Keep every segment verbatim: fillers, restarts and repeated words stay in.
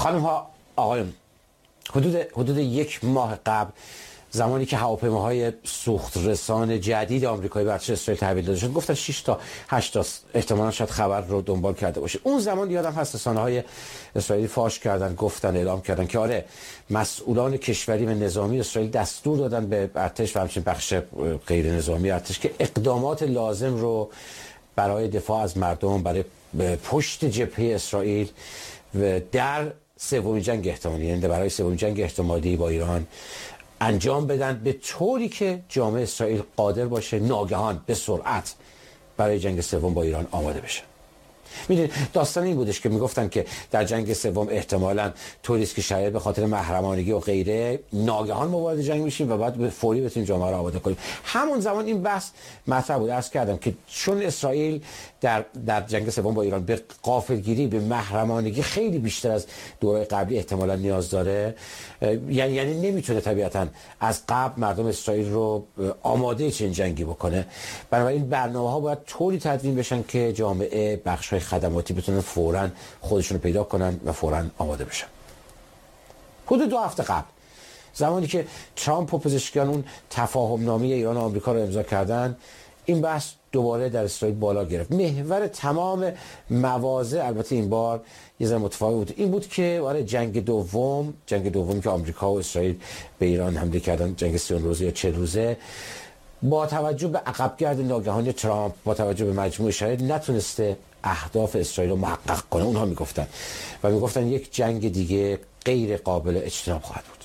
خانم ها آقایون، حدود حدود یک ماه قبل زمانی که هواپیماهای سوخت رسان جدید آمریکایی به ارتش اسرائیل تحویل داده شد، گفتن شش تا هشت تا احتمالاً شاید خبر رو دنبال کرده باشه. اون زمان یادم هست رسانه‌های اسرائیلی فاش کردن، گفتن، اعلام کردن که آره مسئولان کشوری و نظامی اسرائیل دستور دادن به ارتش و همچنین بخش غیر نظامی ارتش که اقدامات لازم رو برای دفاع از مردم، برای پشت جبهه اسرائیل و در سومین جنگ احتمالی، یعنی برای سومین جنگ احتمالی با ایران انجام بدن، به طوری که جامعه اسرائیل قادر باشه ناگهان به سرعت برای جنگ سوم با ایران آماده بشه. میدونید داستان این بودش که میگفتن که در جنگ سوم احتمالاً طوری است که شاید به خاطر محرمانگی و غیره ناگهان ما وارد جنگ میشیم و بعد به فوری بتونیم جامعه رو آماده کنیم. همون زمان این بحث مطرح بود. عرض کردم که چون اسرائیل در در جنگ سوم با ایران به غافلگیری، به محرمانگی خیلی بیشتر از دوره قبلی احتمالاً نیاز داره، یعنی یعنی نمیتونه طبیعتاً از قبل مردم اسرائیل رو آماده چنین جنگی بکنه. بنابراین برنامه‌ها باید طوری تدوین بشن که جامعه بخش‌های خدماتی بتونن فوراً خودشون رو پیدا کنن و فوراً آماده بشن. حدود دو هفته قبل زمانی که ترامپ و پزشکیان اون تفاهم نامه ایران و آمریکا رو امضا کردن، این بحث دوباره در اسرائیل بالا گرفت. محور تمام مواضع البته این بار یه ذره متفاوت بود. این بود که آره جنگ دوم، جنگ دومی که آمریکا و اسرائیل به ایران حمله کردن، جنگ سی روزه یا چهل روزه، با توجه به عقبگرد ناگهانی ترامپ، با توجه به مجموع شرایط نتونسته اهداف اسرائیل رو محقق کنه. اونها میگفتن و میگفتن یک جنگ دیگه غیر قابل اجتناب خواهد بود.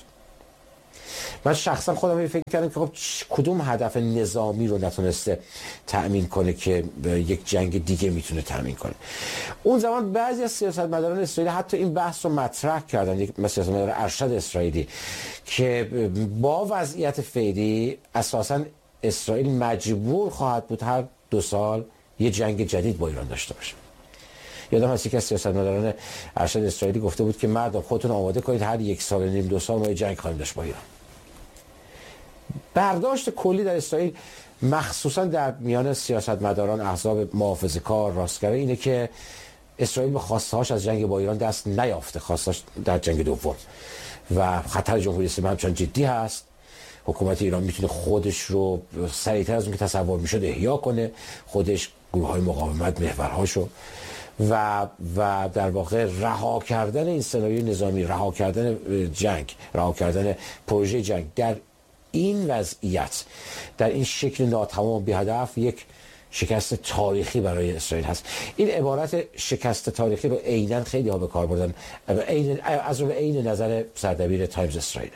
من شخصا خودم فکر کردم که خب کدوم هدف نظامی رو نتونسته تأمین کنه که یک جنگ دیگه میتونه تأمین کنه. اون زمان بعضی از سیاستمداران اسرائیلی حتی این بحث رو مطرح کردن، یک سیاستمدار ارشد اسرائیلی، که با وضعیت فعلی اساساً اسرائیل مجبور خواهد بود هر دو سال یه جنگ جدید با ایران داشته باشه. یادم هست که سیاستمداران ارشد اسرائیلی گفته بود که مردم خودتون آماده کنید هر یک سال و نیم دو سال ما یه جنگ خواهیم داشت با ایران. برداشت کلی در اسرائیل مخصوصا در میان سیاستمداران احزاب محافظه‌کار راستگرا اینه که اسرائیل به خواسته‌هاش از جنگ با ایران دست نیافته، خواسته‌اش در جنگ دوم، و خطر جمهوری اسلامی همچنان جدی هست. حکومت ایران میتونه خودش رو سریعتر از اون که تصور میشد احیا کنه، خودش، گروه‌های مقاومت، محورهاشو، و و در واقع رها کردن این سناریوی نظامی، رها کردن جنگ، رها کردن پروژه جنگ در این وضعیت، در این شکل ناتمام بی هدف، یک شکست تاریخی برای اسرائیل هست. این عبارت شکست تاریخی رو عیناً خیلی ها به کار بردن، از رو عین نظر سردبیر تایمز اسرائیل.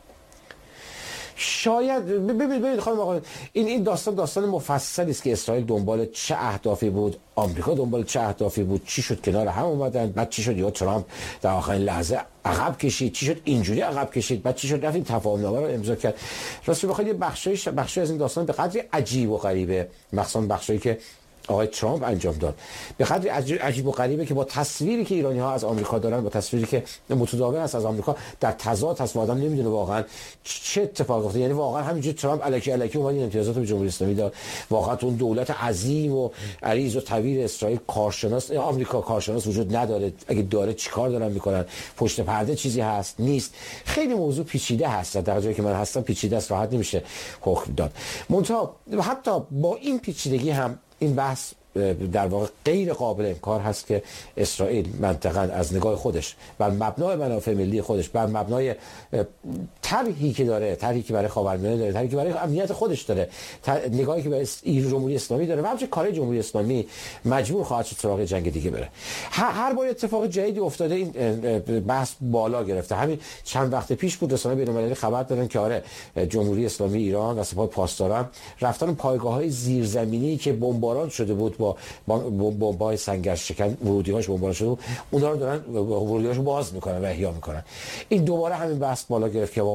شاید ببینید ببینید خانم آقایون، این این داستان داستان مفصلی است که اسرائیل دنبال چه اهدافی بود، آمریکا دنبال چه اهدافی بود، چی شد کنار هم اومدن، بعد چی شد یا ترامپ در آخرین لحظه عقب کشید، چی شد اینجوری عقب کشید، بعد چی شد رفت این تفاهم‌نامه رو امضا کرد. راستش بخواید یه بخشی بخشی از این داستان به قدری عجیب و غریبه، مخصوصا بخشی که آقای ترامپ انجام داد، به قدری عجیب و غریبه که با تصویری که ایرانی‌ها از آمریکا دارن، با تصویری که متداول است از آمریکا، در تضاد هست و آدم نمیدونه واقعا چه اتفاقی افتاد. یعنی واقعا همینجوری ترامپ الکی الکی اومد این امتیازات به جمهوری اسلامی داد. واقعا اون دولت عظیم و عریض و طویل اسرائیل کارشناس آمریکا کارشناس وجود نداره، اگه داره چیکار دارن میکنن، پشت پرده چیزی هست نیست. خیلی موضوع پیچیده هست، در جایی که من هستم پیچیده است، راحت نمیشه حکم داد. منتها حتی با این پیچیدگی هم این بحث در واقع غیر قابل انکار هست که اسرائیل منطقاً از نگاه خودش بر مبنای منافع ملی خودش، بر مبنای طرحی که داره، طرحی که برای خاورمیانه داره، طرحی که برای امنیت خودش داره، نگاهی که برای جمهوری اسلامی داره و همچنین کار جمهوری اسلامی، مجبور خواهد شد سراغ جنگ دیگه بره. هر بار اتفاق جدیدی افتاده این بحث بالا گرفته. همین چند وقت پیش بود رسانه‌های بین‌المللی خبر دادن که آره جمهوری اسلامی ایران و سپاه پاسداران رفتن پایگاه‌های زیرزمینی که بمباران شده بود با با با سنگر شکن، ورودی‌هاش بمباران شده، اونا رو دارن ورودی‌هاشو باز میکنن و احیا میکنن. این دوباره همین بحث بالا گرفت که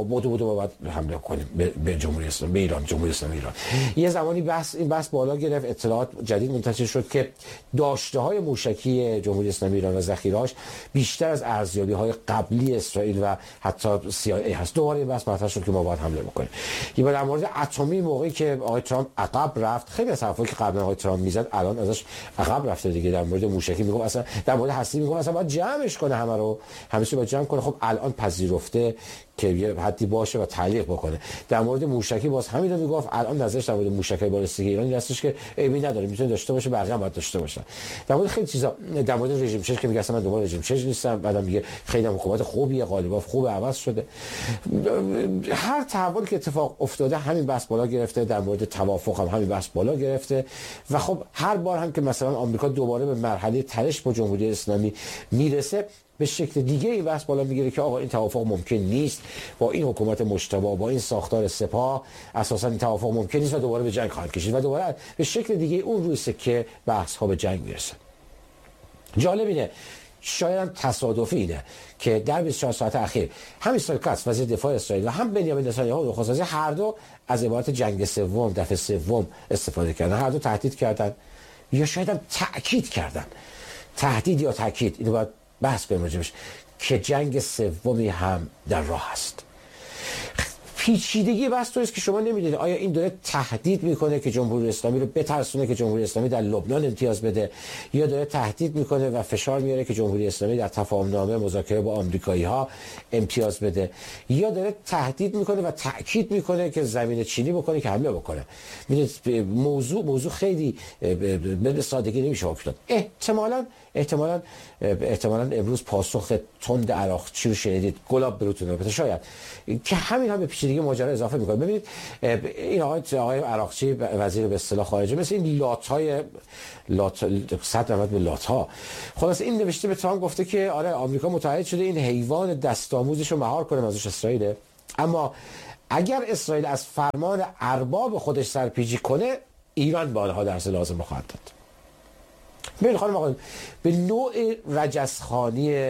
بودو بودو باید حمله کنیم به, به جمهوری اسلامی، به ایران، جمهوری اسلامی ایران. یه زمانی بحث این بحث بالا گرفت، اطلاعات جدید منتشر شد که داشته‌های موشکی جمهوری اسلامی ایران و ذخیره‌اش بیشتر از ارزیابی‌های قبلی اسرائیل و حتی سی آی ای هست. دوباره این بحث مطرح شد که ما باید حمله بکنیم. یه در مورد اتمی موقعی که آقای ترامپ عقب رفت، خیلی از حرفایی که قبلا آقای ترامپ میزد الان ازش عقب رفته دیگه. در مورد موشکی میگم اصلا، در مورد هستی میگم اصلا باید جمعش کنه، همه رو همیشه باید جمع کنه. خب الان پذیرفته که یه حدی باشه و تعلیق بکنه. در مورد موشکی باز همین رو میگفت، الان نظرش در مورد موشکی بالستیک ایرانی هستش که عیبی نداره، میتونه داشته باشه، بقیه هم باید داشته باشن. در مورد خیلی چیزا، در مورد رژیم چش که میگه اصلا من دنبال رژیم چش نیستم، بعدم میگه خیلی حکومت خوبیه، قالیباف خوبه، عوض شده. هر تحولی که اتفاق افتاده همین بحث بالا گرفته، در مورد توافق هم همین بحث بالا گرفته و خب هر بار هم که مثلا آمریکا دوباره به مرحله تنش با جمهوری اسلامی میرسه، به شکل دیگه این بحث بالا میگیره که آقا این توافق ممکن نیست، با این حکومت مجتبی، با این ساختار سپاه اساسا این توافق ممکن نیست و دوباره به جنگ خواهد کشید و دوباره به شکل دیگه اون روی سکه بحث ها به جنگ میرسه. جالب اینه، شاید تصادفی اینه که در بیست و چهار ساعت اخیر هم اسرائیل کاتس وزیر دفاع اسرائیل و هم بنیامین نتانیاهو نخست وزیر هر دو از عبارت جنگ سوم، دفعه سوم استفاده کردن. هر دو تهدید کردن یا شاید هم تاکید کردن، تهدید یا تاکید، اینو باید بحث کنیم راجبش، که جنگ سومی هم در راه است. پیچیدگی بحث تو است که شما نمیدونید آیا این داره تهدید میکنه که جمهوری اسلامی رو بترسونه که جمهوری اسلامی در لبنان امتیاز بده، یا داره تهدید میکنه و فشار میاره که جمهوری اسلامی در تفاهم نامه مذاکره با آمریکایی ها امتیاز بده، یا داره تهدید میکنه و تاکید میکنه که زمین چینی بکنه که حمله بکنه. میدونید موضوع موضوع خیلی به سادگی نمیشه افتاد. احتمالاً احتمالاً احتمالاً امروز پاسخ تند عراقچی رو شنیدید، گلاب بروتون البته شاید که همین هم به پیچیدگی ماجرا اضافه میکنه. ببینید این آقای آقای عراقچی وزیر به اصطلاح خارجه مثل این لات‌های لات صد نود به لات‌ها، خلاص این نوشته به ترامپ گفته که آره آمریکا متعهد شده این حیوان دست‌آموزش رو مهار کنه، ازش اسرائیل، اما اگر اسرائیل از فرمان ارباب خودش سرپیچی کنه ایران به آنها درس لازم خواهد داد. ببین خانم آقایون، به نوع رجزخوانی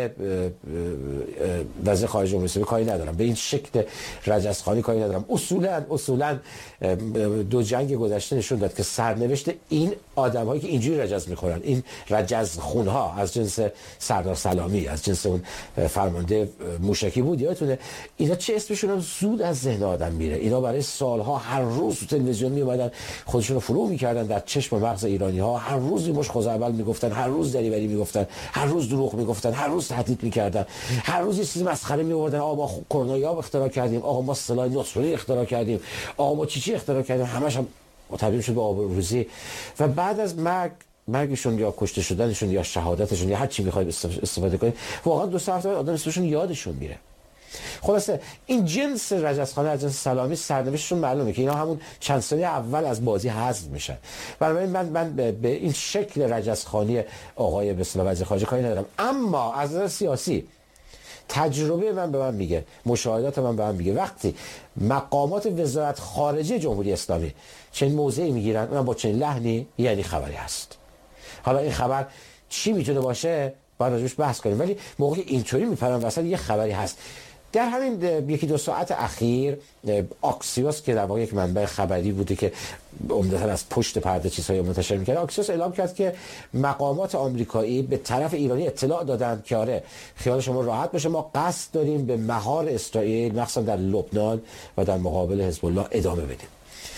وزیر خارجه جمهوری اسلامی کاری ندارم، به این شکل رجزخوانی کاری ندارم. اصولا اصولا دو جنگ گذشته نشون داد که سرنوشت این آدم‌هایی که اینجوری رجز می‌خورن، این رجزخون‌ها از جنس سردار سلامی، از جنس اون فرمانده موشکی بود، یادتونه اینا چه اسمشون هم زود از ذهن آدم میره. اینا برای سالها هر روز تو تلویزیون میومدن خودشون رو فرو می‌کردن در چشم و مغز ایرانی‌ها، هر روز مش خوزعبل میگفتن، هر روز دریوری میگفتن، هر روز دروغ میگفتن، هر روز تهدید میکردن، هر روز یه چیزی مسخره میآوردن، آقا ما کرونایاب اختراع کردیم، آقا ما سلاح نصرانی اختراع کردیم، آقا ما چی چی اختراع کردیم، همش هم تبدیل شد به آبروریزی و بعد از مرگ مرگشون یا کشته شدنشون یا شهادتشون یا هر چی میخواید استفاده کنید، واقعا دو سه هفته آدم اسمشون یادشون میره. خلاصه این جنس رجزخانه از جنس سلامی سرنوشتشون معلومه که اینا همون چند سالی اول از بازی حذف میشن. بنابراین من من به این شکل رجزخانی آقای به اصطلاح وزیر خارجه کاری ندارم، اما از نظر سیاسی تجربه من به من میگه، مشاهدات من به من میگه وقتی مقامات وزارت خارجه جمهوری اسلامی چنین موضعی میگیرن، اونم با چنین لحنی، یعنی خبری هست. حالا این خبر چی میتونه باشه باید راجعش بحث کنیم، ولی موقعی اینطوری میپرن وسط یه خبری هست. در همین یکی دو ساعت اخیر آکسیوس که در واقع یک منبع خبری بوده که عمدتاً از پشت پرده چیزهای منتشر می‌کرد، آکسیوس اعلام کرد که مقامات آمریکایی به طرف ایرانی اطلاع دادند که آره خیال شما راحت باشه، ما قصد داریم به مهار اسرائیل مخصوصا در لبنان و در مقابل حزب الله ادامه بدیم.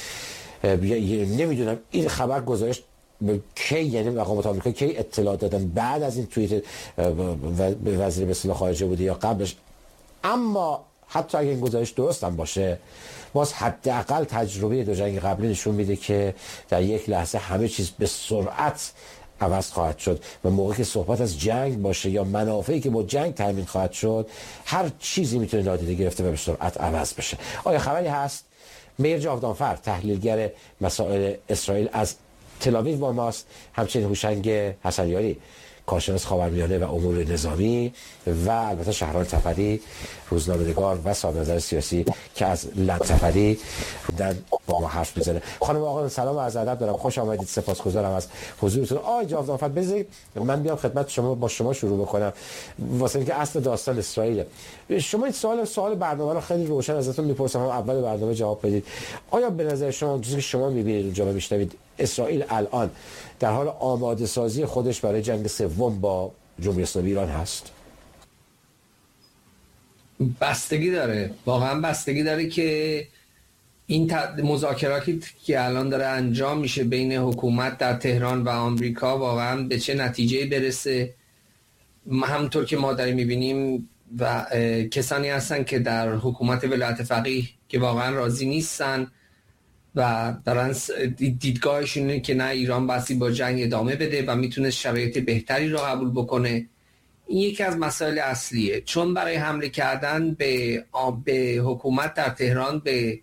نمیدونم این خبر گزارش کی، یعنی مقامات آمریکایی کی اطلاع دادن، بعد از این توییت وزیر به اصطلاح خارجه بوده یا قبلش؟ اما حتی اگه این گزارش درست هم باشه، باز حداقل تجربه دو جنگ قبلی نشون میده که در یک لحظه همه چیز به سرعت عوض خواهد شد و موقعی که صحبت از جنگ باشه یا منافعی که با جنگ تامین خواهد شد، هر چیزی میتونه نادیده گرفته و به سرعت عوض بشه. آیا خبری هست؟ میر جاودانفر تحلیلگر مسائل اسرائیل از تل آویو با ماست، همچنین هوشنگ حسنیاری کارشناس خاورمیانه و امور نظامی و البته شهرام تفری روزنامه‌نگار و صاحب نظر سیاسی که از لند تفری در با ما حرف میزنه. خانم آقا سلام و عرض ادب دارم، خوش آمدید، سپاسگزارم از حضورتون. آقای جاودان فقط بذارید من بیام خدمت شما با شما شروع بکنم واسه اینکه اصل داستان اسرائیل. شما این سوال سوال برنامه رو خیلی روشن ازتون میپرسم، اول برنامه جواب بدید. آیا به نظر شما چیزی که شما میبینید اونجا و میشنوید اسرائیل الان در حال آماده سازی خودش برای جنگ سوم با جمهوری اسلامی ایران هست؟ بستگی داره، واقعا بستگی داره که این مذاکراتی که الان داره انجام میشه بین حکومت در تهران و آمریکا واقعا به چه نتیجه برسه. همونطور که ما داریم میبینیم و کسانی هستن که در حکومت ولایت فقیه که واقعا راضی نیستن و دارن دیدگاهشون اینه که نه، ایران باید با جنگ ادامه بده و میتونه شرایط بهتری رو قبول بکنه. این یکی از مسائل اصلیه، چون برای حمله کردن به به حکومت در تهران، به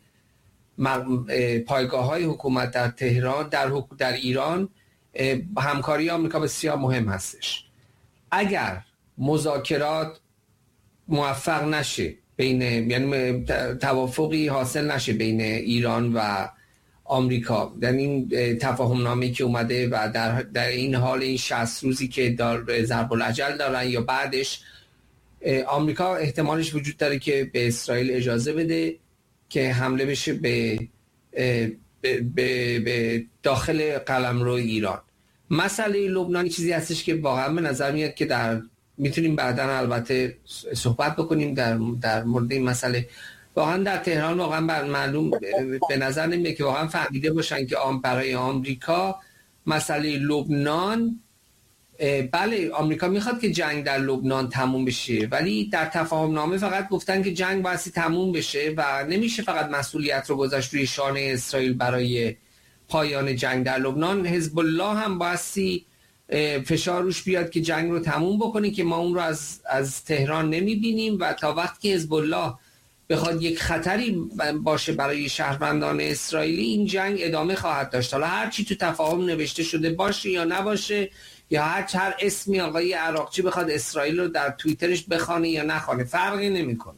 پایگاه‌های حکومت در تهران در در ایران، همکاری آمریکا بسیار مهم هستش. اگر مذاکرات موفق نشه بین، یعنی توافقی حاصل نشه بین ایران و آمریکا، در این تفاهم نامه‌ای که اومده و در در این حال این شصت روزی که دار ضرب الاجل دارن یا بعدش، آمریکا احتمالش وجود داره که به اسرائیل اجازه بده که حمله بشه به به, به, به داخل قلمرو ایران. مسئله لبنان چیزی هستش که واقعا به نظر میاد که در میتونیم بعداً البته صحبت بکنیم در در مورد این مسئله. واقعا در تهران واقعا معلوم به نظر نمیاد که واقعا فهمیده باشن که آم برای آمریکا مسئله لبنان، بله آمریکا میخواد که جنگ در لبنان تموم بشه، ولی در تفاهم نامه فقط گفتن که جنگ باید تموم بشه و نمیشه فقط مسئولیت رو گذاشت روی شانه اسرائیل برای پایان جنگ در لبنان. حزب الله هم بایستی فشار روش بیاد که جنگ رو تموم بکنه که ما اون رو از از تهران نمیبینیم و تا وقتی که حزب الله بخواد یک خطری باشه برای شهروندان اسرائیلی، این جنگ ادامه خواهد داشت. حالا هر چی تو تفاهم نوشته شده باشه یا نباشه، یا هر هر اسمی آقای عراقچی بخواد اسرائیل رو در توییترش بخونه یا نخونه، فرقی نمیکنه.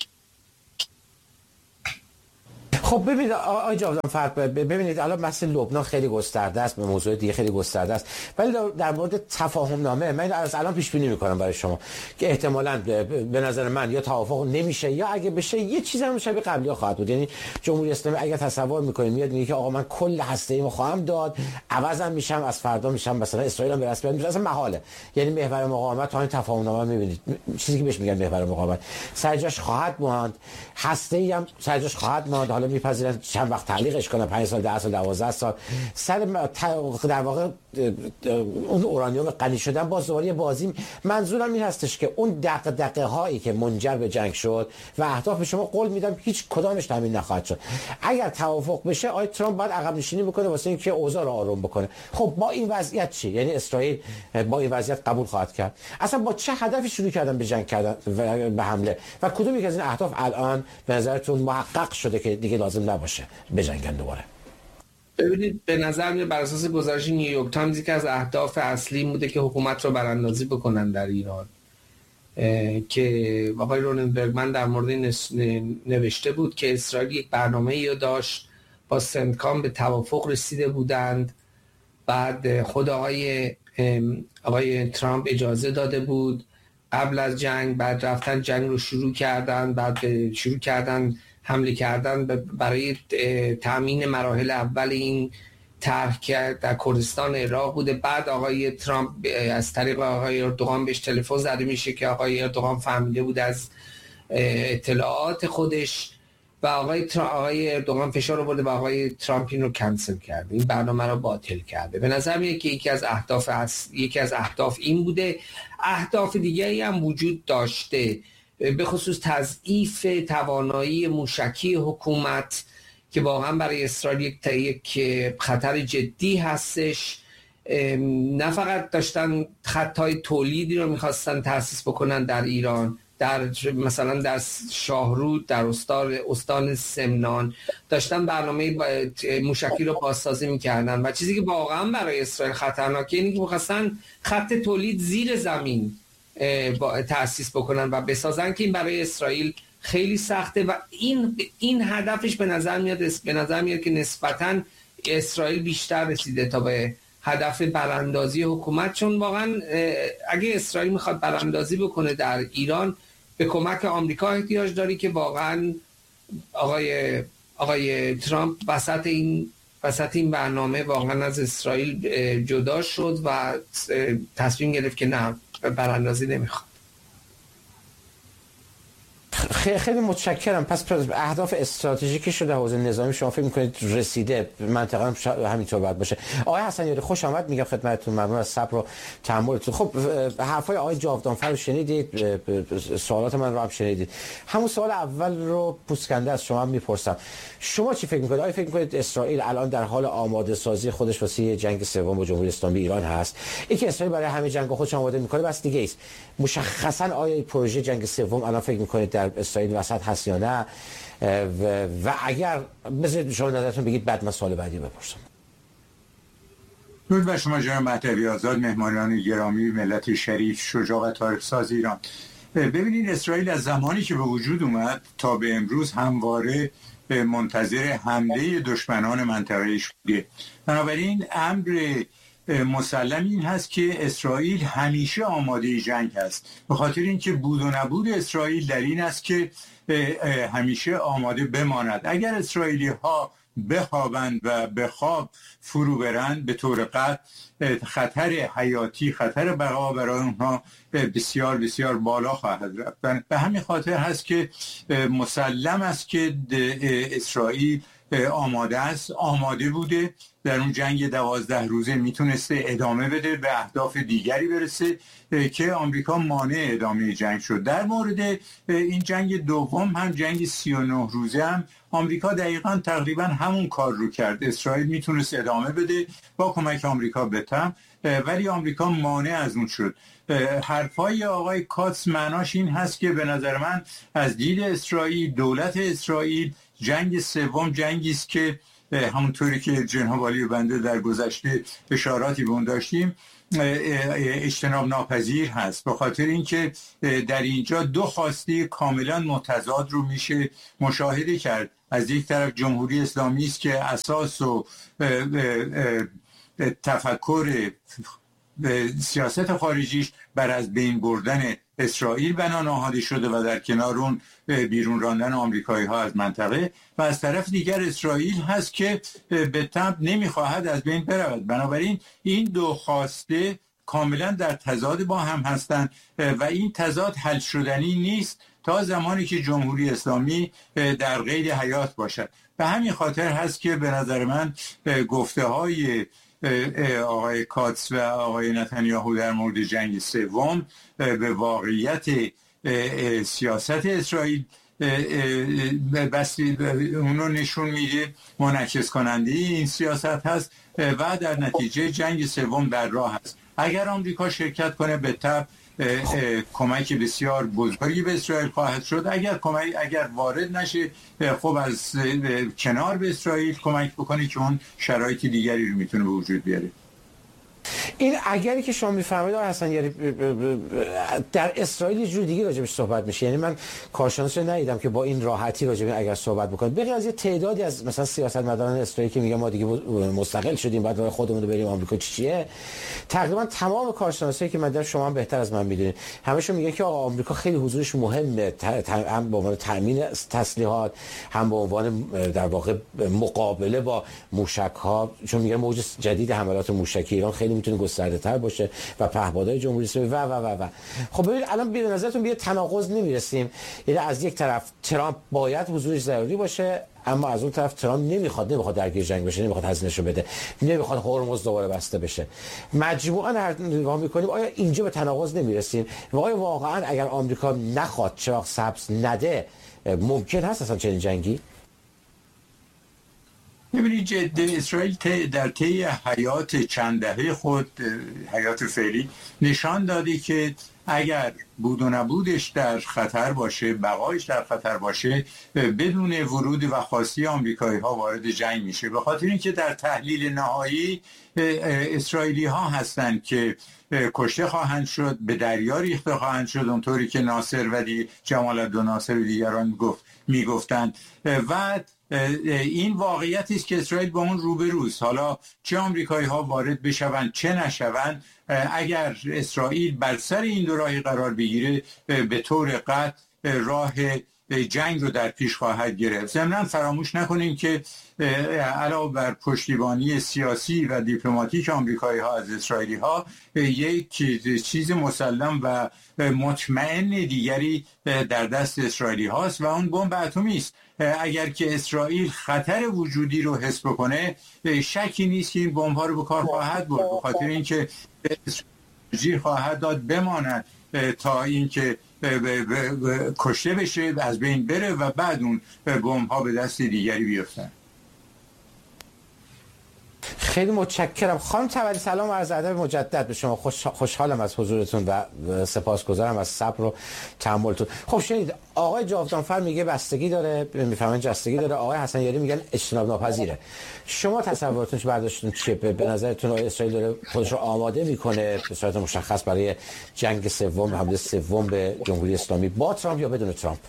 خب ببینید آقای جاودان فرق ببینید الان مسئله لبنان خیلی گسترده است، به موضوع دیگه خیلی گسترده است، ولی در مورد تفاهم نامه من از الان پیش بینی میکنم برای شما که احتمالاً به نظر من یا توافق نمیشه یا اگه بشه یه چیزی هم شبیه قبلی ها خواهد بود. یعنی جمهوری اسلامی اگه تصور میکنه میاد میگه که آقا من کل هسته‌ایمو خواهم داد، عوضم میشم از فردا میشم مثلا اسرائیل هم به رسمیت میشه، اصلا محاله. یعنی محور مقاومت تا این تفاهم نامه میبینید چیزی که بهش میگن محور مقاومت سرجاش خواهد ماند، هسته‌ای هم سرجاش خواهد ماند. حالا میپذیرن چند وقت تعلیقش کنن، پنج سال، ده سال، دوازده سال، سر در واقع اون اورانیوم غنی شدن باز دوباره بازی. منظورم این هستش که اون دغدغه هایی که منجر به جنگ شد و اهداف شما قول میدم هیچ کدامش تامین نخواهد شد. اگر توافق بشه آقای ترامپ باید عقب نشینی بکنه واسه اینکه اوضاع رو آروم بکنه. خب با این وضعیت چی؟ یعنی اسرائیل با این وضعیت قبول خواهد کرد؟ اصلا با چه هدفی شروع کردن به جنگ کردن و به حمله و کدوم یک از این اهداف الان به نظرتون محقق شده که دیگه لازم نباشه بجنگن دوباره؟ ببینید به نظر میاد بر اساس گزارش نیویورک تایمز که از اهداف اصلی بوده که حکومت رو براندازی بکنن در ایران، که آقای روننبرگمن در مورد نوشته بود که اسرائیل یک برنامه‌ای داشت، با سنتکام به توافق رسیده بودند، بعد خود آقای آقای ترامپ اجازه داده بود قبل از جنگ، بعد رفتن جنگ رو شروع کردن، بعد شروع کردن حمله کردن برای تامین مراحل اول این طرح که در کردستان عراق بوده. بعد آقای ترامپ از طریق آقای اردوغان بهش تلفن زده میشه که آقای اردوغان فهمیده بود از اطلاعات خودش و آقای ترامپ آقای اردوغان فشار آورده و آقای ترامپ این رو کنسل کرده، این برنامه رو باطل کرده. به نظر میاد که یکی از اهداف از یکی از اهداف این بوده. اهداف دیگری هم وجود داشته، به خصوص تضعیف توانایی موشکی حکومت که واقعا برای اسرائیل یک خطر جدی هستش. نه فقط داشتن خطای تولیدی رو میخواستن تأسیس بکنن در ایران، در مثلا در شاهرود در استان استان سمنان داشتن برنامه موشکی رو بازسازی میکردن و چیزی که واقعا برای اسرائیل خطرناکه اینه که می‌خواستن خط تولید زیر زمین تأسیس بکنن و بسازن که این برای اسرائیل خیلی سخته و این این هدفش به نظر میاد به نظر میاد که نسبتاً اسرائیل بیشتر رسیده تا به هدف براندازی حکومت، چون واقعا اگه اسرائیل میخواد براندازی بکنه در ایران به کمک آمریکا احتیاج داری که واقعا آقای آقای ترامپ وسط این وسط این برنامه واقعا از اسرائیل جدا شد و تصمیم گرفت که نه براندازی نمیخواد. خیلی خیلی متشکرم. پس اهداف استراتژیکی شده حوزه نظامی شما فکر می‌کنید رسیده، منطقه هم همینطور باید باشه. آقای حسنیاری خوش آمد میگم خدمتتون، ممنون از صبر و تحملتون. خب حرفای آقای جاودانفر رو شنیدید، سوالات من رو هم شنیدید. همون سوال اول رو پوسکنده از شما میپرسم، شما چی فکر می‌کنید؟ آیا فکر می‌کنید اسرائیل الان در حال آماده سازی خودش واسه جنگ سوم با جمهوری اسلامی ایران هست؟ اینکه اسرائیل برای همه جنگ خودش آماده می‌کنه بس دیگه است. مشخصاً آیا این پروژه جنگ سوم الان فکر می‌کنید در اسرائیل وسط هست یا نه؟ و, و اگر بذارید شما نظرتون بگید بعد من سوال بعدی بپرسم. درود بر شما جناب مهدوی آزاد، مهمانان گرامی، ملت شریف، شجاع و تاریخ ساز ایران. ببینید اسرائیل از زمانی که به وجود اومد تا به امروز همواره منتظر حمله دشمنان منطقه‌ایش بوده. بنابراین امر مسلم این هست که اسرائیل همیشه آماده جنگ است، به خاطر اینکه بود و نبود اسرائیل در این است که همیشه آماده بماند. اگر اسرائیلی ها بخوابند و به خواب فرو برند به طور قطع خطر حیاتی، خطر بقا برای اونها بسیار بسیار بالا خواهد رفت. به همین خاطر هست که مسلم است که اسرائیل آماده است، آماده بوده، در اون جنگ دوازده روزه میتونسته ادامه بده، به اهداف دیگری برسه که آمریکا مانع ادامه جنگ شد. در مورد این جنگ دوم هم جنگ سی و نه روزه هم آمریکا دقیقاً تقریباً همون کار رو کرد. اسرائیل میتونست ادامه بده با کمک آمریکا بتم، ولی آمریکا مانع از اون شد. حرفای آقای کاتس معناش این هست که به نظر من از دید اسرائیل، دولت اسرائیل، جنگ سوم جنگی است که همونطوری که جناب عالی بنده در گذشته اشاراتی به اون داشتیم اجتناب ناپذیر هست، به خاطر اینکه در اینجا دو خواسته کاملا متضاد رو میشه مشاهده کرد. از یک طرف جمهوری اسلامی است که اساس و تفکر سیاست خارجیش بر از بین بردن اسرائیل بنا نهاده شده و در کنار اون بیرون راندن آمریکایی ها از منطقه، و از طرف دیگر اسرائیل هست که به طبع نمیخواهد از بین برود. بنابراین این دو خواسته کاملا در تضاد با هم هستند و این تضاد حل شدنی نیست تا زمانی که جمهوری اسلامی در قید حیات باشد. به همین خاطر هست که به نظر من گفته های آقای کاتس و آقای نتانیاهو در مورد جنگ سوم به واقعیت سیاست اسرائیل بس اونو نشون میده، منعکس کننده این سیاست هست و در نتیجه جنگ سوم در راه است. اگر آمریکا شرکت کنه به طبع کمک بسیار بزرگی به اسرائیل خواهد شد. اگر کمک اگر وارد نشه خب از کنار به اسرائیل کمک بکنه که اون شرایط دیگری رو میتونه به وجود بیاره. این اگری که شما میفهمید آقای حسنیاری در اسرائیل یه جور دیگه راجبش صحبت میشه، یعنی من کارشناس رو ندیدم که با این راحتی راجب اگر صحبت بکنه، بغیر از یه تعدادی از مثلا سیاستمداران اسرائیلی که میگن ما دیگه مستقل شدیم بعد راه خودمون رو بریم آمریکا چی چیه، تقریبا تمام کارشناسایی که من در شما هم بهتر از من میدونید همشون میگن که آقا آمریکا خیلی حضورش مهمه، هم به عنوان تامین تسلیحات، هم به عنوان در واقع مقابله با موشک‌ها، چون میگن موج جدید حملات موشکی ایران خیلی میتونه گسترده تر باشه و پهپادهای جمهوری اسلامی و و و و خب ببینید الان به نظرتون به تناقض نمیرسیم؟ یعنی از یک طرف ترامپ باید حضورش ضروری باشه، اما از اون طرف ترامپ نمیخواد نمیخواد درگیر جنگ بشه، نمیخواد هزینه‌شو بده، نمیخواد هرمز دوباره بسته بشه. مجموعاً هر نگاه میکنیم آیا اینجا به تناقض نمیرسیم و آیا واقعاً اگر آمریکا نخواد چراغ سبز نده ممکن هست اصلا چنین جنگی؟ ببینید جد اسرائیل در طی حیات چند دهه خود، حیات فعلی، نشان داده که اگر بود و نبودش در خطر باشه، بقایش در خطر باشه، بدون ورود و خاصی آمریکایی ها وارد جنگ میشه. به خاطر اینکه در تحلیل نهایی اسرائیلی ها هستند که کشته خواهند شد، به دریا ریخته خواهند شد، اونطوری که ناصر و دی جمال عبدالله ناصر و دیگران گفت میگفتند. و این واقعیتی است که اسرائیل با اون روبروست. حالا چه آمریکایی ها وارد بشوند چه نشوند، اگر اسرائیل بر سر این دو راهی قرار بگیره به طور قطع راه جنگ رو در پیش خواهد گرفت. ضمناً فراموش نکنیم که علاوه بر پشتیبانی سیاسی و دیپلماتیک آمریکایی ها از اسرائیلی ها، یک چیز مسلم و مطمئن دیگری در دست اسرائیلی هاست و اون بمب اتمی است. اگر که اسرائیل خطر وجودی رو حس بکنه، شکی نیست که این بمب ها رو به کار خواهد برد، به خاطر اینکه اسرائیل خواهد داد بماند تا اینکه کشته بشه، از بین بره و بعد اون بمب ها به دست دیگری بیفتن. خیلی متشکرم خانم تبری. سلام و عرض ادب مجدد به شما. خوش خوشحالم از حضورتون و سپاسگزارم از صبر و تحملتون. خب شنید آقای جاودانفر میگه بستگی داره، میفهمن جستگی داره. آقای حسن یاری میگن اجتناب ناپذیره. شما تصورتون برداشتون چیه؟ به نظرتون اسرائیل داره خودش رو آماده میکنه به صورت مشخص برای جنگ سوم، حمله سوم به جمهوری اسلامی، با ترامپ یا بدون ترامپ؟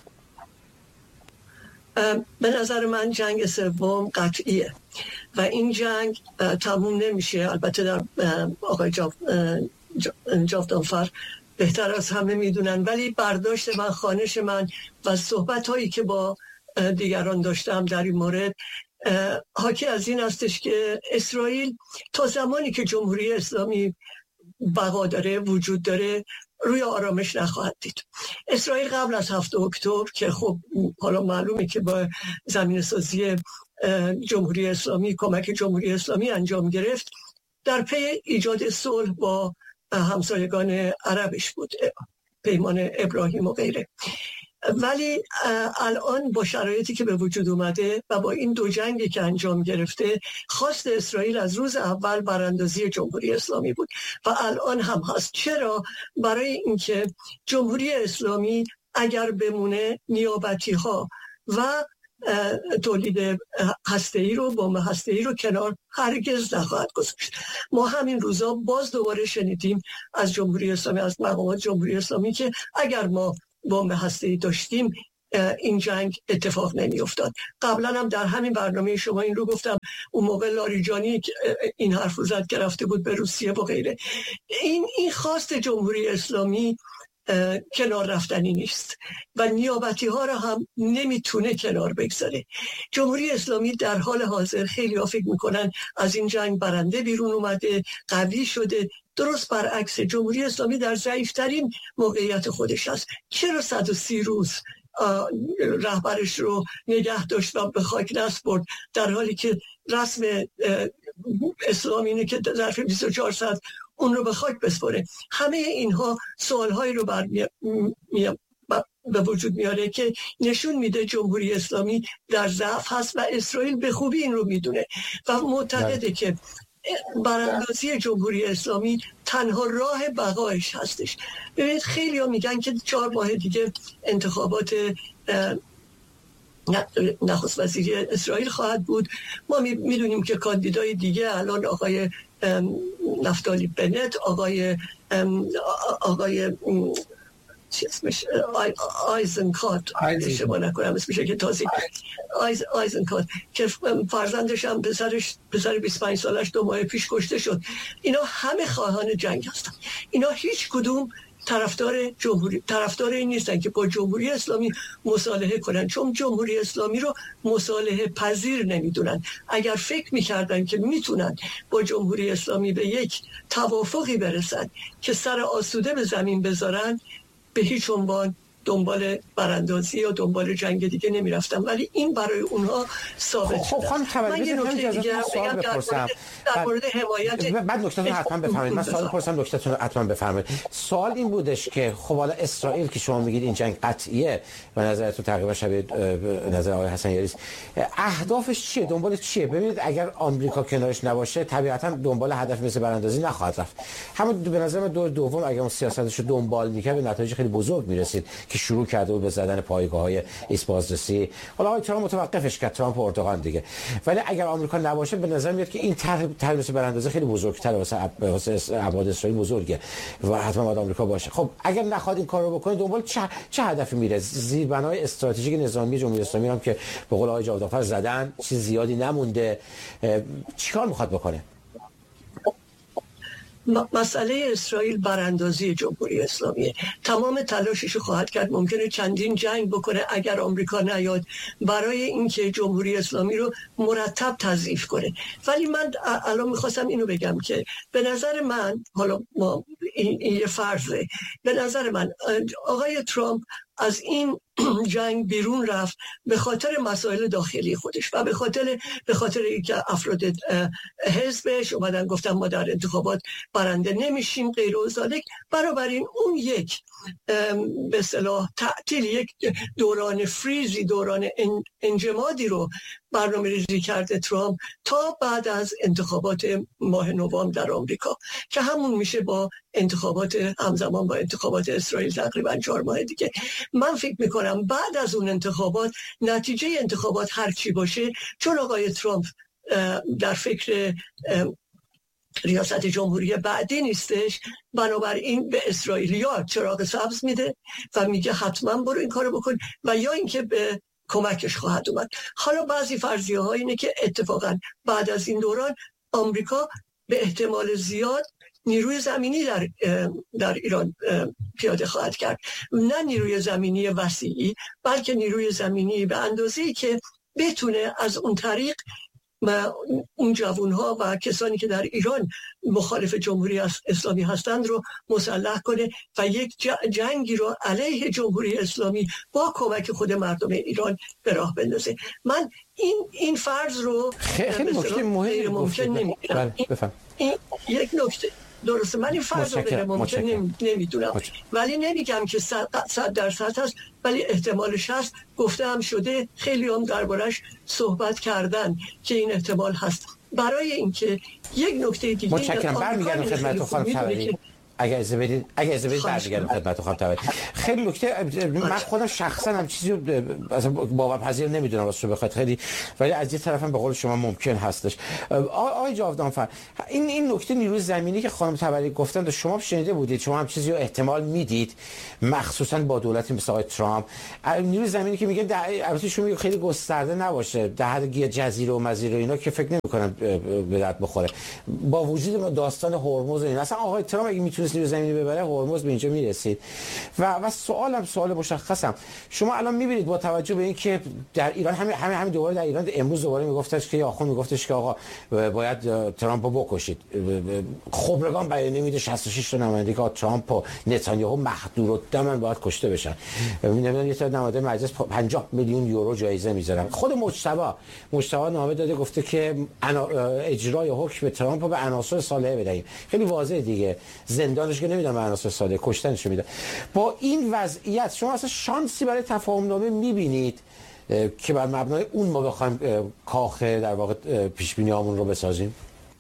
به نظر من جنگ سوم قطعیه و این جنگ تموم نمیشه. البته در آقای جاودانفر بهتر از همه میدونن، ولی برداشت من، خوانش من و صحبت هایی که با دیگران داشتم در این مورد حاکی از این هستش که اسرائیل تا زمانی که جمهوری اسلامی بقا داره، وجود داره، روی آرامش نخواهد دید. اسرائیل قبل از هفتم اکتبر که خب حالا معلومه که با زمین سازی جمهوری اسلامی، کمک جمهوری اسلامی انجام گرفت، در پی ایجاد صلح با همسایگان عربش بود، پیمان ابراهیم و غیره. ولی الان با شرایطی که به وجود اومده و با این دو جنگی که انجام گرفته، خواست اسرائیل از روز اول براندازی جمهوری اسلامی بود و الان هم هست. چرا؟ برای اینکه جمهوری اسلامی اگر بمونه، نیابتی ها و تولید هسته‌ای رو، بمب هسته‌ای رو کنار هرگز نخواهد گذاشت. ما همین روزا باز دوباره شنیدیم از جمهوری اسلامی، از مقامات جمهوری اسلامی که اگر ما بمب هسته‌ای داشتیم این جنگ اتفاق نمی افتاد. قبلا هم در همین برنامه شما این رو گفتم، اون موقع لاریجانی این حرف رو زد که رفته بود به روسیه و غیره. این این خواست جمهوری اسلامی کنار رفتنی نیست و نیابتی ها را هم نمیتونه کنار بگذاره. جمهوری اسلامی در حال حاضر خیلی ها فکر میکنن از این جنگ برنده بیرون اومده، قوی شده. درست برعکس، جمهوری اسلامی در ضعیفترین موقعیت خودش است. چرا صد و سی روز رهبرش رو نگه داشت و به خاک نسپرد، در حالی که رسم اسلامی اینه که ظرف بیست و چهار ساعت اون رو به خاک بسپره؟ همه اینها سوالهایی رو بر می... می... به وجود میاره که نشون میده جمهوری اسلامی در ضعف هست و اسرائیل به خوبی این رو میدونه و معتقده که براندازی جمهوری اسلامی تنها راه بقایش هستش. ببینید خیلی ها میگن که چهار ماه دیگه انتخابات نخست وزیری اسرائیل خواهد بود. ما میدونیم که کاندیدای دیگه الان آقای نفتالی بنت، آقای آقای چی اسمش آیزنکات، اشتباه نکنم اسمش که تازه آیز آیزنکات که فرزندش هم پسرش پسر بیست و پنج سالش دو ماه پیش کشته شد. اینا همه خواهان جنگ هستن. اینا هیچ کدوم طرفدار جمهوری طرفدار این نیستن که با جمهوری اسلامی مصالحه کنن، چون جمهوری اسلامی رو مصالحه پذیر نمیدونن. اگر فکر میکردن که میتونن با جمهوری اسلامی به یک توافقی برسن که سر آسوده به زمین بذارن، به هیچ عنوان دنبال براندازی یا دنبال جنگ دیگه نمیرفتن، ولی این برای اونها ثابت خب شده. خانم تبریز من یه نکته دیگه سوال بپرسم در مورد حمایت بعد نکته‌تون حتما بفرمایید. من سوال بپرسم نکته‌تون حتما بفرمایید. سوال این بودش که خب حالا اسرائیل که شما میگید این جنگ قطعیه و نظرتون تقریبا شبیه نظر آقای حسنیاری است، اهدافش چیه؟ دنبال چیه؟ ببینید اگر آمریکا کنارش نباشه طبیعتا دنبال هدف مثل براندازی نخواهد رفت. همون به نظر من دور دوم اگر اون سیاستش رو دنبال می‌کرد به نتایج خیلی بزرگ می‌رسید که شروع کرده بود به زدن پایگاه‌های ایست بازرسی. حالا آقای ترامپ متوقفش کرد، ترامپ و اردوغان دیگه. ولی اگر آمریکا نباشه به نظر میاد که این طرح طرح مثل براندازی خیلی بزرگتره، واسه واسه ابعاد اسرائیل بزرگه و حتما باید آمریکا باشه. خب اگر نخواد این کارو بکنه دنبال چه چه هدفی میره؟ زیربنای استراتژیک نظامی جمهوری اسلامی هم که به قول آقای جاودانفر زدن، چیز زیادی نمونده، چیکار میخواد بکنه؟ مسئله اسرائیل براندازی جمهوری اسلامیه. تمام تلاشش خواهد کرد، ممکنه چندین جنگ بکنه اگر آمریکا نیاد برای اینکه جمهوری اسلامی رو مرتب تضعیف کنه. ولی من الان میخواستم اینو بگم که به نظر من، حالا ما این, این یه فرضه، به نظر من آقای ترامپ از این جنگ بیرون رفت به خاطر مسائل داخلی خودش و به خاطر به خاطر اینکه افراد حزبش اومدن گفتن ما در انتخابات برنده نمیشیم غیر و ذالک. بنابراین اون یک به اصطلاح تعطیل، یک دوران فریزی، دوران انجمادی رو برنامه ریزی کرده ترامپ تا بعد از انتخابات ماه نوامبر در آمریکا که همون میشه با انتخابات همزمان با انتخابات اسرائیل تقریبا چهار ماه دیگه. من فکر میکنم بعد از اون انتخابات، نتیجه انتخابات هر چی باشه، چون آقای ترامپ در فکر ریاست جمهوری بعدی نیستش، بنابراین به اسرائیلیا چراغ سبز میده و میگه حتما برو این کارو بکن و یا اینکه به کمکش خواهد اومد. حالا بعضی فرضیه ها اینه که اتفاقا بعد از این دوران آمریکا به احتمال زیاد نیروی زمینی در در ایران پیاده خواهد کرد، نه نیروی زمینی وسیعی بلکه نیروی زمینی به اندازه‌ای که بتونه از اون طریق اون جوانها و کسانی که در ایران مخالف جمهوری اسلامی هستند رو مسلح کنه و یک جنگی رو علیه جمهوری اسلامی با کمک خود مردم ایران به راه بندازه. من این این فرض رو خیلی نکته مهمی ممکن نمی‌دونم. این یک نکته درسته، من این فرض رو غیر ممکن نمیدونم، ولی نمیگم که صد درصد هست، ولی احتمالش هست. گفته هم شده، خیلی هم دربارش صحبت کردن که این احتمال هست. برای اینکه یک نکته دیگه متشکرم. برمیگردم خدمت خانم تبریزی. اگر اجازه بدید اگر اجازه بدید برمیگردم خدمت خانم تبریزی. خیلی نکته، من خودم شخصا هم چیزی اصلا باورپذیر نمیدونم واسه بخاطر خیلی، ولی از یه طرفم به قول شما ممکن هستش. آقای جاودانفر، این این نکته نیروی زمینی که خانم تبریزی گفتن شما شنیده بودید؟ شما هم چیزی رو احتمال میدید مخصوصا با دولتی مثل آقای ترامپ نیروی زمینی که میگن البته شما میگه خیلی گسترده نباشه، در حد جزیره و مزیره اینا که فکر نمی‌کنم به درد بخوره، با وجود داستان هرمز و این اصلا آقای ترامپ اگه میتونه نیروی زمینی ببره هرمز به اینجا میرسید. و و سوالم سوال مشخصم، شما الان میبینید با توجه به اینکه در ایران همین همین همین دوباره در ایران امروز دوباره میگفتش که آخوند میگفتش که آقا باید ترامپ رو بکشید، خبرگان بیانیه میده شصت و شش تا نماینده ترامپ و نتانیاهو محدود الدم باید کشته بشن. نمیدونم یه تا نماینده مجلس پنجاه میلیون یورو جایزه میذارن. خود مجتبی مجتبی نامه داده گفته که اجرای حکم ترامپ رو به عناصر صالحه بدهیم. خیلی واضحه دیگه، زندانش که نمیدن به عناصر صالحه، کشتنش میدن. با این وضعیت شما اصلا شانسی برای تفاهم نامه میبینید که بر مبنای اون ما بخوایم کاخ در واقع پیش بینی هامون رو بسازیم؟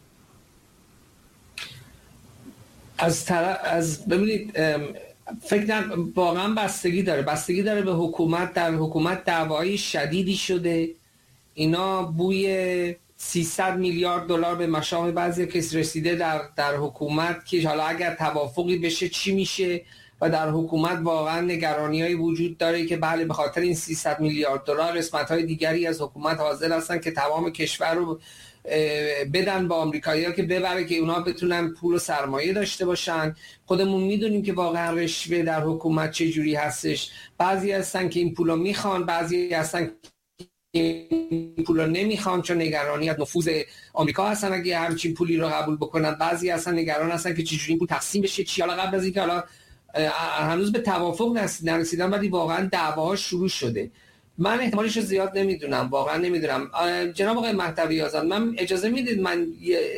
از طرف از ببینید فکر کنم واقعا بستگی داره بستگی داره به حکومت. در حکومت دعوای شدیدی شده، اینا بوی سیصد میلیارد دلار به مشام بعضی کس رسیده در در حکومت که حالا اگر توافقی بشه چی میشه، و در حکومت واقعا نگرانی‌های وجود داره که بله به خاطر این سیصد میلیارد دلار قسمت‌های دیگری از حکومت حاضر هستن که تمام کشور رو بدن با آمریکایی‌ها که ببره که اونا بتونن پول و سرمایه داشته باشن. خودمون میدونیم که واقعا رشوه در حکومت چه جوری هستش. بعضی هستن که این پولو میخوان، بعضی هستن این پولا نمیخوان چون نگرانی از نفوذ آمریکا هستن اگه همچین پولی رو قبول بکنن. بعضی هستن نگران هستن که چجوری این پول تقسیم بشه چی. حالا قبل از اینکه حالا هنوز به توافق نرسیدن ولی واقعا دعواها شروع شده. من احتمالش رو زیاد نمیدونم، واقعا نمیدونم. جناب آقای مهدوی آزاد، من اجازه میدید من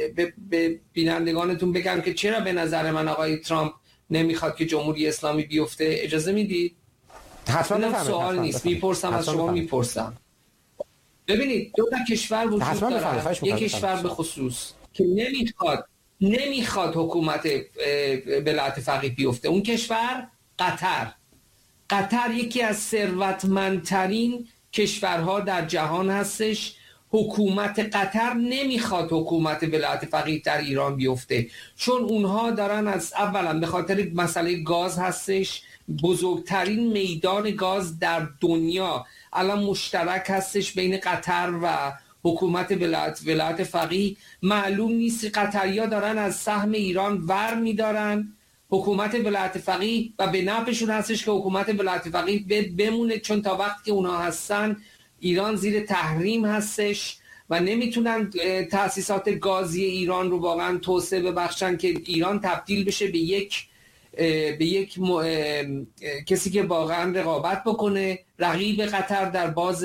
به بینندگانتون بگم که چرا به نظر من آقای ترامپ نمیخواد که جمهوری اسلامی بیفته؟ اجازه میدید؟ حتما. سوال نیست، میپرسم از شما، میپرسم. ببینید دو تا کشور وجود داره، یک کشور به خصوص که نمیخواد نمیخواد حکومت ولایت فقیه بیفته، اون کشور قطر. قطر یکی از ثروتمندترین کشورها در جهان هستش. حکومت قطر نمیخواد حکومت ولایت فقیه در ایران بیفته، چون اونها دارن از اولا به خاطر مسئله گاز هستش، بزرگترین میدان گاز در دنیا الان مشترک هستش بین قطر و حکومت ولایت ولایت فقیه. معلوم نیست قطریا دارن از سهم ایران ور میدارن حکومت ولایت فقیه و به نفعشون هستش که حکومت ولایت فقیه بمونه، چون تا وقتی که اونها هستن ایران زیر تحریم هستش و نمیتونن تأسیسات گازی ایران رو واقعا توسعه ببخشن که ایران تبدیل بشه به یک به یک م... کسی که واقعا رقابت بکنه، رقیب قطر در باز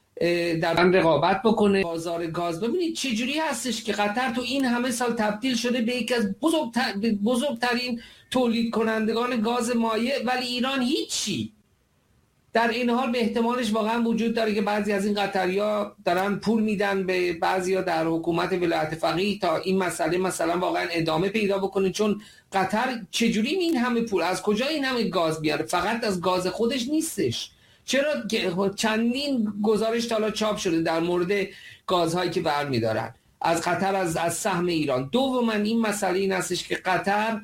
در رقابت بکنه بازار گاز. ببینید چه جوری هستش که قطر تو این همه سال تبدیل شده به یکی از بزرگتر... بزرگترین تولید کنندگان گاز مایع، ولی ایران هیچی. در این حال به احتمالش واقعا وجود داره که بعضی از این قطریا دارن پول میدن به بعضیا در حکومت ولایت فقیه تا این مسئله مثلا واقعا ادامه پیدا بکنه، چون قطر چجوری این همه پول، از کجا این همه گاز بیاره؟ فقط از گاز خودش نیستش. چرا چندین گزارش تا حالا چاپ شده در مورد گازهایی که برمیدارن از قطر، از از سهم ایران. دوما این مسئله این هستش که قطر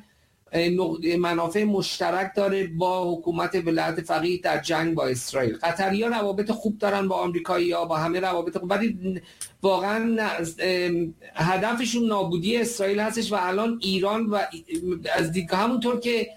منافع مشترک داره با حکومت ولایت فقیه در جنگ با اسرائیل. قطری‌ها روابط خوب دارن با آمریکایی‌ها، با همه روابط خوب، ولی واقعا هدفشون نابودی اسرائیل هستش و الان ایران و از دیگه همونطور که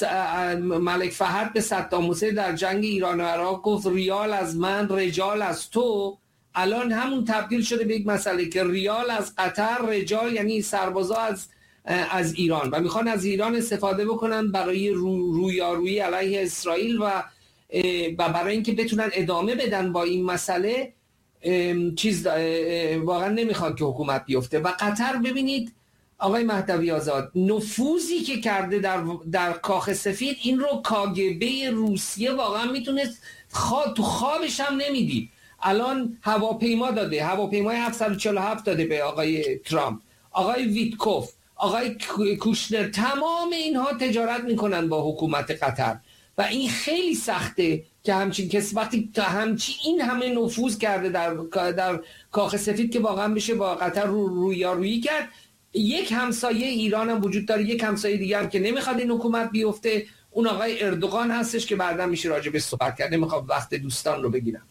ملک فهد به صدام حسین در جنگ ایران و عراق گفت ریال از من رجال از تو، الان همون تبدیل شده به یک مسئله که ریال از قطر، رجال یعنی سربازا از از ایران، و میخوان از ایران استفاده بکنن برای رو رویارویی علیه اسرائیل و و برای اینکه بتونن ادامه بدن با این مسئله. چیز واقعا نمیخواد که حکومت بیفته. و قطر ببینید آقای مهدوی آزاد نفوذی که کرده در در کاخ سفید، این رو کاگبه روسیه واقعا میتونست خواب تو خوابش هم نمیدید. الان هواپیما داده، هواپیمای هفتصد و چهل و هفت داده به آقای ترامپ، آقای ویتکوف، آقای کوشنر، تمام اینها تجارت میکنن با حکومت قطر و این خیلی سخته که همچین کسی وقتی همچین این همه نفوذ کرده در در کاخ سفید که واقعا بشه با قطر رو رویارویی کرد. یک همسایه ایران هم وجود داره، یک همسایه دیگه هم که نمیخواد این حکومت بیفته، اون آقای اردوغان هستش که بعدا میشه راجع به صحبت کرد. نمیخوام وقت دوستان رو بگیرم.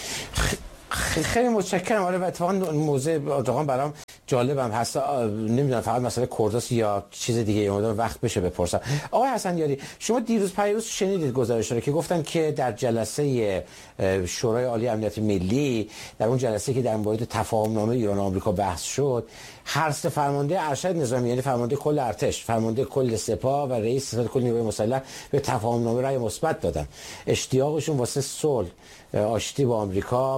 خیلی متشکرم. آره، و اتفاقا موضوع اردوغان برام جالبم هست. نمیدونم فقط مسئله کرداست یا چیز دیگه، یه مقدار وقت بشه بپرسم. آقای حسن یاری، شما دیروز پیروز شنیدید گزارش رو که گفتن که در جلسه شورای عالی امنیت ملی، در اون جلسه که در مورد تفاهم نامه ایران و آمریکا بحث شد، هر سه فرمانده ارشد نظامی، یعنی فرمانده کل ارتش، فرمانده کل سپاه و رئیس ستاد کل نیروی مسلح به تفاهم نامه رأی مثبت دادن. اشتیاقشون واسه صلح، آشتی با آمریکا